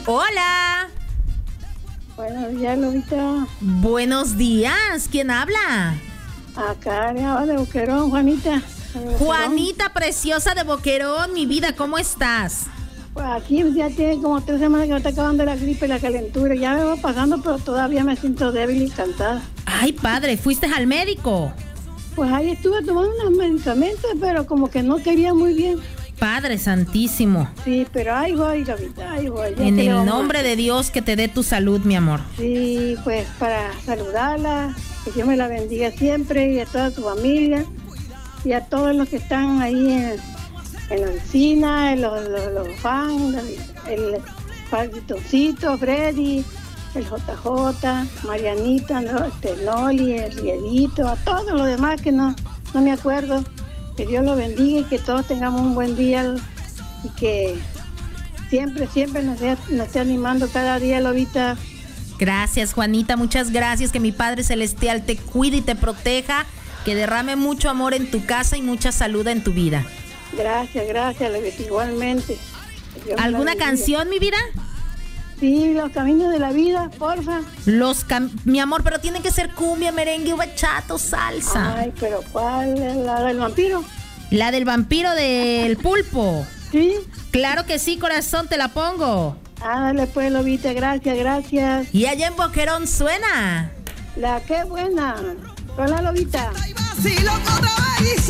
Hola. Buenos días, Lobita. Buenos días. ¿Quién habla? Acá de Boquerón, Juanita. Juanita preciosa de Boquerón, mi vida, ¿cómo estás? Pues aquí ya tiene como 3 semanas que me está acabando la gripe y la calentura. Ya me va pasando, pero todavía me siento débil y cansada. Ay, padre, ¿fuiste al médico? Pues ahí estuve tomando unos medicamentos, pero como que no quería muy bien. Padre santísimo. Sí, pero ahí voy, Lobita, ahí voy. En el nombre de Dios, que te dé tu salud, mi amor. Sí, pues para saludarla, que Dios me la bendiga siempre y a toda su familia y a todos los que están ahí en la oficina, los fans, el Paquitoncito, Freddy, el JJ, Marianita, Noli, el Rieguito, a todos los demás que no me acuerdo. Que Dios los bendiga y que todos tengamos un buen día y que siempre nos esté animando cada día, Lobita. Gracias, Juanita, muchas gracias. Que mi Padre Celestial te cuide y te proteja, que derrame mucho amor en tu casa y mucha salud en tu vida. Gracias, Lobita, igualmente. ¿Alguna canción, mi vida? Sí, Los Caminos de la Vida, porfa. Mi amor, pero tiene que ser cumbia, merengue, bachato, salsa. Ay, pero ¿cuál? ¿La del vampiro? La del vampiro del pulpo. ¿Sí? Claro que sí, corazón, te la pongo. Dale pues, Lobita, gracias. Y allá en Boquerón suena. La qué buena. Hola, Lobita. Sí, loco, otra vez dice.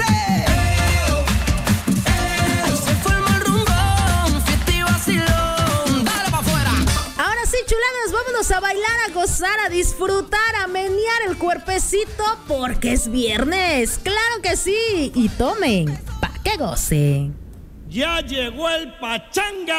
Se forma el rumbón, fiesta y vacilón. Dale pa' afuera. Ahora sí, chuladas, vámonos a bailar, a gozar, a disfrutar, a menear el cuerpecito, porque es viernes. ¡Claro que sí! Y tomen, pa' que gocen. Ya llegó el pachanga.